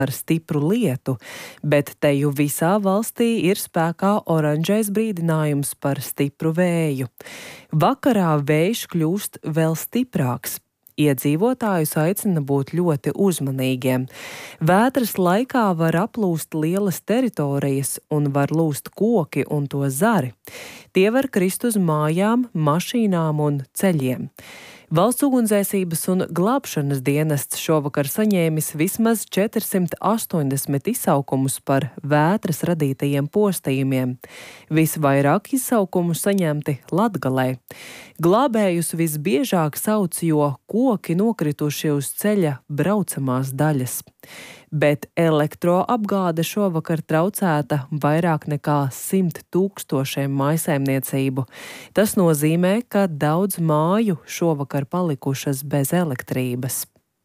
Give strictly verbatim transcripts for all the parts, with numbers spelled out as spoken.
ar stipru lietu, bet teju visā valstī ir spēkā oranžais brīdinājums par stipru vēju. Vakarā vējš kļūst vēl stiprāks. Iedzīvotājus aicina būt ļoti uzmanīgiem. Vētras laikā var aplūst lielas teritorijas un var lūst koki un to zari. Tie var krist uz mājām, mašīnām un ceļiem. Valsts ugunsdzēsības un glābšanas dienests šovakar saņēmis vismaz četrsimt astoņdesmit izsaukumus par vētras radītajiem postījumiem. Visvairāk izsaukumu saņemti Latgalē. Glābējus visbiežāk sauc, jo koki nokrituši uz ceļa braucamās daļas. Bet elektroapgāde šovakar traucēta vairāk nekā simt tūkstošiem mājsaimniecību. Tas nozīmē, ka daudz māju šovakar palikušas bez elektrības.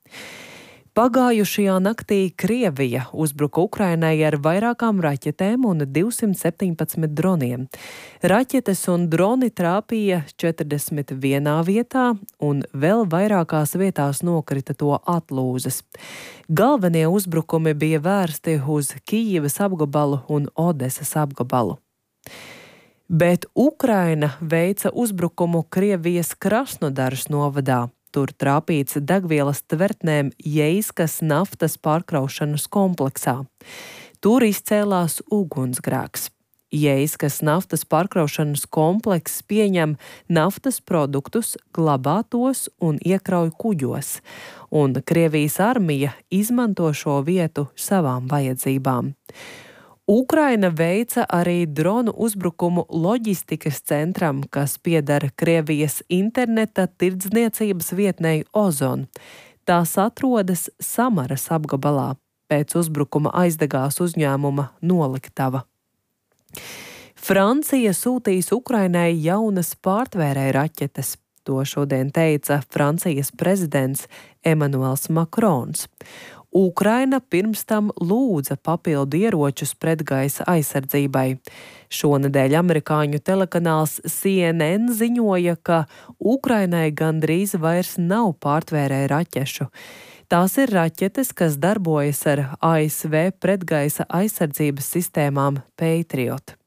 Pagājušajā naktī Krievija uzbruka Ukrainai ar vairākām raķetēm un divsimt septiņpadsmit droniem. Raķetes un droni trāpīja četrdesmit vienā vietā un vēl vairākās vietās nokrita to atlūzas. Galvenie uzbrukumi bija vērsti uz Kijivas apgabalu un Odesas apgabalu. Bet Ukraina veica uzbrukumu Krievijas Krasnodaras novadā. Tur trāpīts degvielas tvertnēm Jeiskas naftas pārkraušanas kompleksā. Tur izcēlās ugunsgrēks. Jeiskas naftas pārkraušanas komplekss pieņem naftas produktus, glabā tos un iekrauj kuģos, un Krievijas armija izmanto šo vietu savām vajadzībām. Ukraina veica arī dronu uzbrukumu loģistikas centram, kas pieder Krievijas interneta tirdzniecības vietnei Ozon. Tās atrodas Samaras apgabalā. Pēc uzbrukuma aizdegās uzņēmuma noliktava. Francija sūtīs Ukrainai jaunas pārtvērēju raķetes. To šodien teica Francijas prezidents Emmanuels Macrons. Ukraina pirms tam lūdza papildu ieročus pretgaisa aizsardzībai. Šonedēļ amerikāņu telekanāls C N N ziņoja, ka Ukrainai gandrīz vairs nav pārtvērēju raķešu. Tās ir raķetes, kas darbojas ar A S V pretgaisa aizsardzības sistēmām Patriot.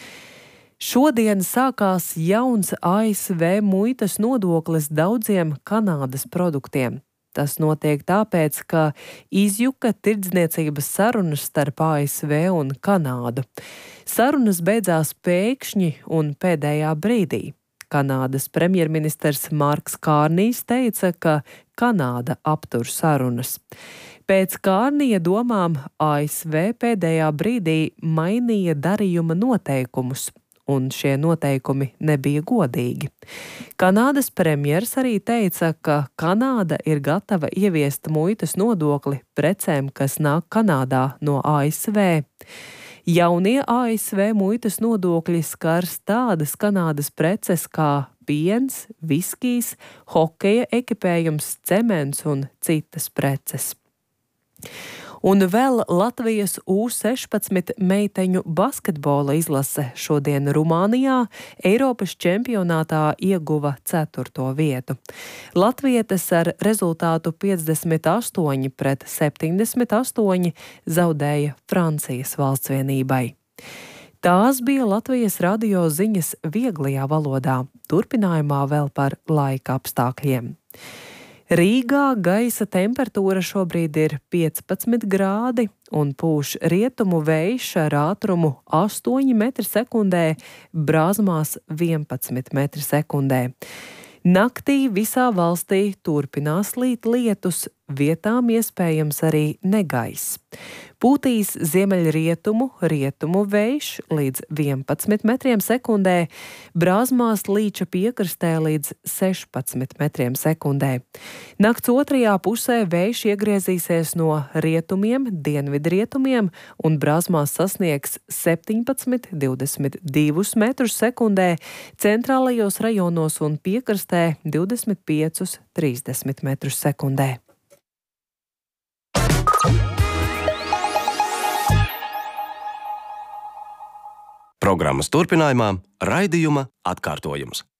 Šodien sākās jauns A S V muitas nodoklis daudziem Kanādas produktiem. Tas notiek tāpēc, ka izjuka tirdzniecības sarunas starp A S V un Kanādu. Sarunas beidzās pēkšņi un pēdējā brīdī. Kanādas premjerministrs Marks Kārnijs teica, ka Kanāda aptur sarunas. Pēc Kārnija domām A S V pēdējā brīdī mainīja darījuma noteikumus, un šie noteikumi nebija godīgi. Kanādas premjers arī teica, ka Kanāda ir gatava ieviest muitas nodokli precēm, kas nāk Kanādā no A S V. Jaunie A S V muitas nodokļi skars tādas Kanādas preces kā piens, viskijs, hokeja ekipējums, cements un citas preces. Un vēl Latvijas U sešpadsmit meiteņu basketbola izlase šodien Rumānijā Eiropas čempionātā ieguva ceturto vietu. Latvietes ar rezultātu piecdesmit astoņi pret septiņdesmit astoņi zaudēja Francijas valstsvienībai. Tās bija Latvijas radio ziņas vieglajā valodā. Turpinājumā vēl par laika apstākļiem. Rīgā gaisa temperatūra šobrīd ir piecpadsmit grādi un pūš rietumu vējš ar ātrumu astoņi metri sekundē, Brāzmās vienpadsmit metri sekundē. Naktī visā valstī turpinās līt lietus, vietām iespējams arī negaiss. Pūtīs ziemeļrietumu, rietumu vējš līdz vienpadsmit metriem sekundē, Brāzmās Līča piekrastē līdz sešpadsmit metriem sekundē. Nakts otrajā pusē vējš iegriezīsies no rietumiem, dienvidrietumiem un Brāzmās sasniegs septiņpadsmit līdz divdesmit divus metrus sekundē, centrālajos rajonos un piekrastē divdesmit pieci līdz trīsdesmit metrus sekundē. Programmas turpinājumā raidījuma atkārtojums.